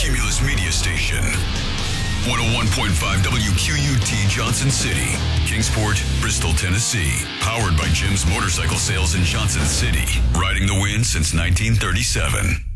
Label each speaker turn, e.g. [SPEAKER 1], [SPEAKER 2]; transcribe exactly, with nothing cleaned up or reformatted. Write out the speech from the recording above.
[SPEAKER 1] Cumulus Media Station. one oh one point five W Q U T Johnson City, Kingsport, Bristol, Tennessee. Powered by Jim's Motorcycle Sales in Johnson City. Riding the wind since nineteen thirty-seven.